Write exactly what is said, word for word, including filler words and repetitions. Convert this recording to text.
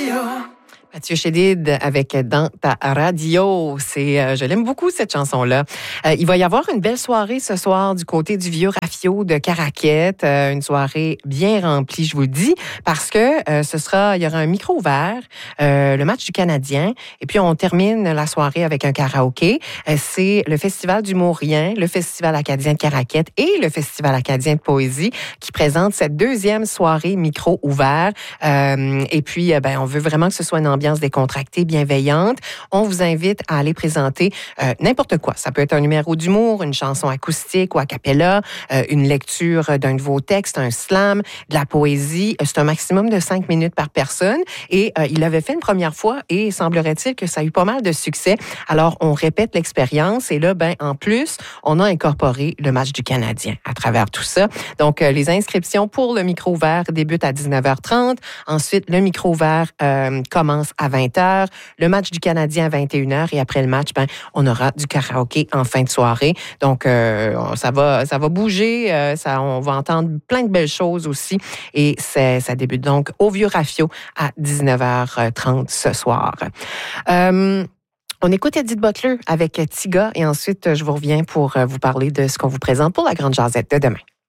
Mathieu Chédid avec Dans ta radio. C'est, euh, je l'aime beaucoup, cette chanson-là. Euh, il va y avoir une belle soirée ce soir du côté du Vieux Rafio de Caraquette. Euh, une soirée bien remplie, je vous le dis, parce que euh, ce sera, il y aura un micro ouvert, euh, le match du Canadien, et puis on termine la soirée avec un karaoké. Euh, c'est le Festival d'humour rien, le Festival acadien de Caraquette et le Festival acadien de poésie qui présentent cette deuxième soirée micro ouvert. Euh, et puis, euh, ben, on veut vraiment que ce soit une ambiance décontractée, bienveillante. On vous invite à aller présenter euh, n'importe quoi. Ça peut être un numéro d'humour, une chanson acoustique ou a cappella, euh, une lecture d'un de vos textes, un slam, de la poésie. C'est un maximum de cinq minutes par personne. Et euh, il l'avait fait une première fois et semblerait-il que ça a eu pas mal de succès. Alors, on répète l'expérience et là, ben, en plus, on a incorporé le match du Canadien à travers tout ça. Donc, euh, les inscriptions pour le micro ouvert débutent à dix-neuf heures trente. Ensuite, le micro ouvert euh, commence à vingt heures, le match du Canadien à vingt et une heures et après le match, ben, on aura du karaoké en fin de soirée. Donc, euh, ça va, ça va bouger, euh, ça, on va entendre plein de belles choses aussi et c'est, ça débute donc au Vieux Rafio à dix-neuf heures trente ce soir. Euh, On écoute Edith Butler avec Tiga et ensuite, je vous reviens pour vous parler de ce qu'on vous présente pour la grande jasette de demain.